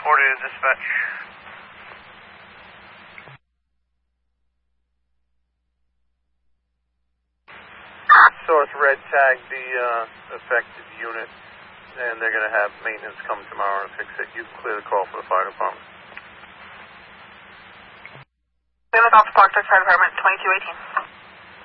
40 to dispatch. Source red tag the affected unit, and they're going to have maintenance come tomorrow and fix it. You can clear the call for the fire department. Plymouth Office Park, Fire Department, 2218.